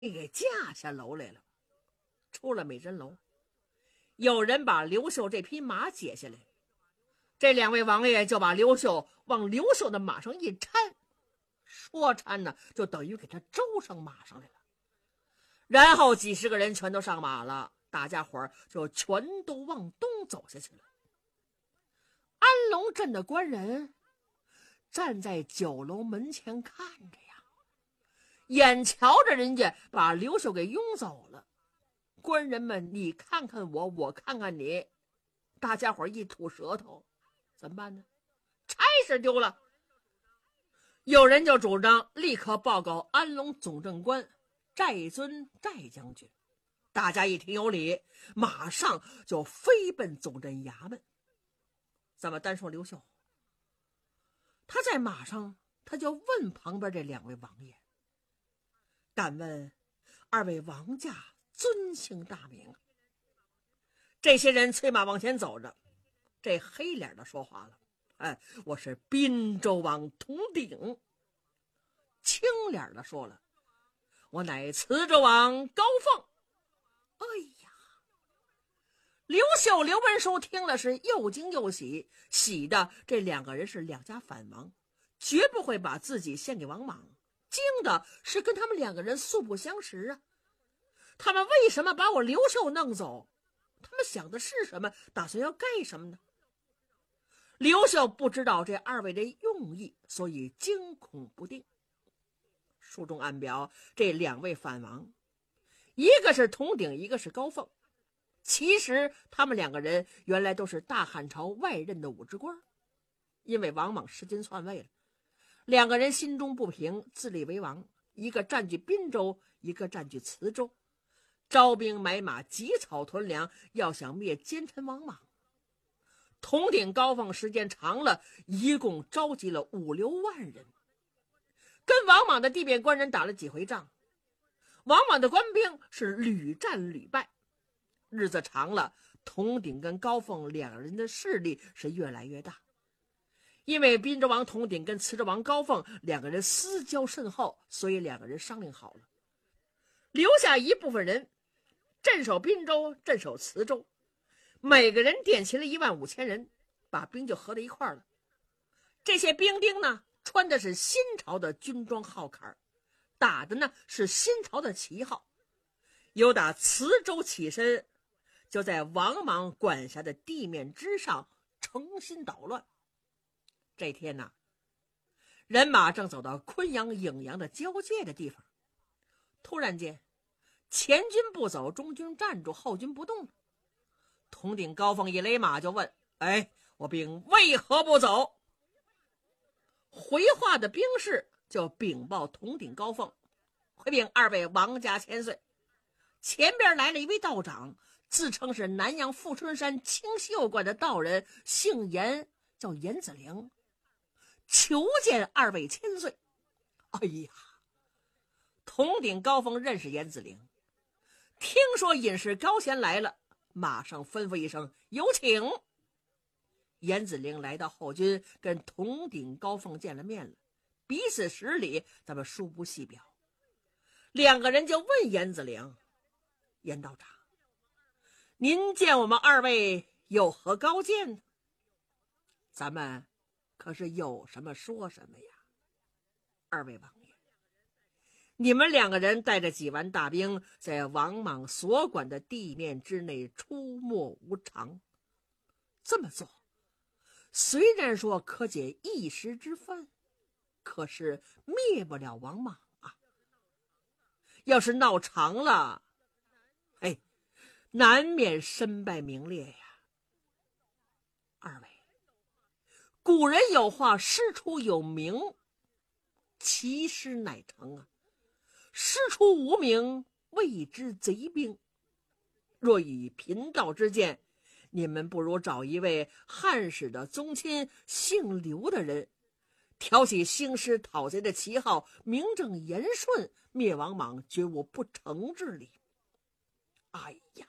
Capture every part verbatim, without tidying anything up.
给架下楼来了。出了美珍楼，有人把刘秀这匹马解下来，这两位王爷就把刘秀往刘秀的马上一搀，说搀呢就等于给他周上马上来了。然后几十个人全都上马了，大家伙就全都往东走下去了。安龙镇的官人站在酒楼门前看着呀，眼瞧着人家把刘秀给拥走了。官人们你看看我，我看看你，大家伙一吐舌头，怎么办呢？差事丢了。有人就主张立刻报告安龙总政官寨尊寨将军。大家一听有理，马上就飞奔总镇衙门。咱们单说刘秀，他在马上他就问旁边这两位王爷，敢问二位王家尊姓大名？这些人催马往前走着，这黑脸的说话了，哎，我是滨州王佟鼎。青脸的说了，我乃磁州王高凤。哎呀，刘秀刘文书听了是又惊又喜，喜的这两个人是两家反王，绝不会把自己献给王莽；惊的是跟他们两个人素不相识啊，他们为什么把我刘秀弄走？他们想的是什么？打算要干什么呢？刘秀不知道这二位的用意，所以惊恐不定。书中暗表这两位反王，一个是佟鼎，一个是高凤。其实他们两个人原来都是大汉朝外任的武职官，因为王莽失军篡位了，两个人心中不平，自立为王，一个占据滨州，一个占据磁州，招兵买马，积草屯粮，要想灭奸臣王莽。佟鼎高凤时间长了，一共召集了五六万人，跟王莽的地面官人打了几回仗，王莽的官兵是屡战屡败。日子长了，佟鼎跟高凤两人的势力是越来越大。因为滨州王佟鼎跟磁州王高凤两个人私交甚厚，所以两个人商量好了，留下一部分人镇守滨州，镇守磁州，每个人点齐了一万五千人，把兵就合在一块儿了。这些兵丁呢，穿的是新朝的军装号坎，打的呢是新朝的旗号，由打磁州起身，就在王莽管辖的地面之上诚心捣乱。这天呢，人马正走到昆阳颍阳的交界的地方，突然间前军不走，中军站住，后军不动。佟鼎高凤一勒马就问，哎，我兵为何不走？回话的兵士就禀报佟鼎高凤，回禀二位王家千岁，前边来了一位道长，自称是南阳富春山清秀观的道人，姓严，叫严子陵，求见二位千岁。哎呀，佟鼎高凤认识严子陵，听说隐士高贤来了，马上吩咐一声，有请。严子陵来到后军，跟佟鼎高凤见了面了，彼此施礼，咱们书不细表。两个人就问严子陵，严道长，您见我们二位有何高见呢？咱们可是有什么说什么呀。二位王爷，你们两个人带着几万大兵，在王莽所管的地面之内出没无常，这么做虽然说可解一时之患，可是灭不了王莽啊。要是闹长了，哎，难免身败名裂呀。二位，古人有话，师出有名，其师乃成啊。师出无名，谓之贼兵。若以贫道之见，你们不如找一位汉室的宗亲，姓刘的人，挑起兴师讨贼的旗号，名正言顺，灭王莽，绝无不成之理。哎呀，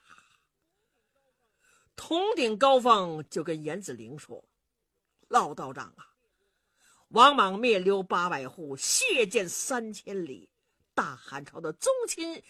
佟鼎高凤就跟严子陵说，老道长啊，王莽灭刘八百户，血溅三千里， 大汉朝的宗亲